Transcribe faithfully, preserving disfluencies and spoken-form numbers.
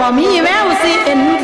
มีแววสิเอ็น